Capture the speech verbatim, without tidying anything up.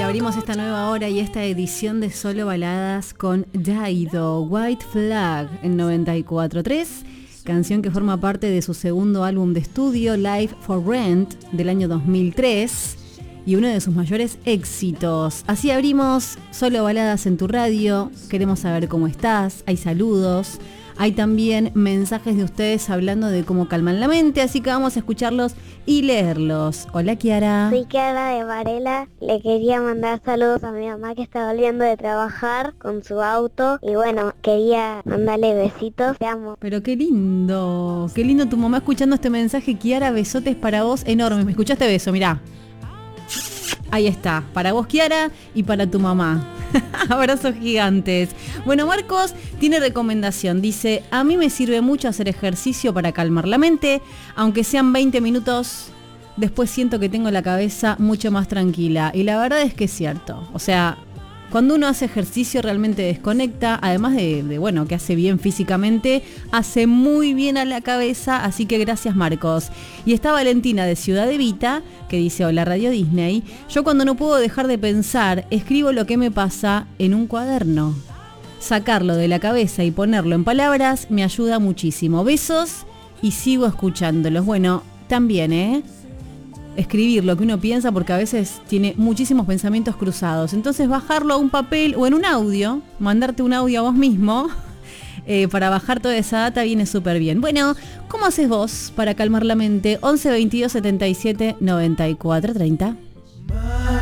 abrimos esta nueva hora y esta edición de Solo Baladas con Dido, White Flag en noventa y cuatro punto tres, canción que forma parte de su segundo álbum de estudio, Live for Rent, del año dos mil tres, y uno de sus mayores éxitos. Así abrimos Solo Baladas en tu radio. Queremos saber cómo estás, hay saludos, hay también mensajes de ustedes hablando de cómo calman la mente, así que vamos a escucharlos y leerlos. Hola, Kiara. Soy Kiara de Varela. Le quería mandar saludos a mi mamá que está volviendo de trabajar con su auto. Y bueno, quería mandarle besitos. Te amo. Pero qué lindo, qué lindo tu mamá escuchando este mensaje. Kiara, besotes para vos enormes. ¿Me escuchaste? Beso, mirá. Ahí está, para vos, Kiara, y para tu mamá. Abrazos gigantes. Bueno, Marcos tiene recomendación. Dice, a mí me sirve mucho hacer ejercicio para calmar la mente. Aunque sean veinte minutos, después siento que tengo la cabeza mucho más tranquila. Y la verdad es que es cierto. O sea, cuando uno hace ejercicio realmente desconecta. Además de, de, bueno, que hace bien físicamente, hace muy bien a la cabeza. Así que gracias, Marcos. Y está Valentina de Ciudad Evita, que dice, hola Radio Disney, yo cuando no puedo dejar de pensar, escribo lo que me pasa en un cuaderno. Sacarlo de la cabeza y ponerlo en palabras me ayuda muchísimo. Besos y sigo escuchándolos. Bueno, también, ¿eh? Escribir lo que uno piensa, porque a veces tiene muchísimos pensamientos cruzados. Entonces bajarlo a un papel o en un audio, mandarte un audio a vos mismo, Eh, para bajar toda esa data viene súper bien. Bueno, ¿cómo haces vos para calmar la mente? once veintidós setenta y siete noventa y cuatro treinta.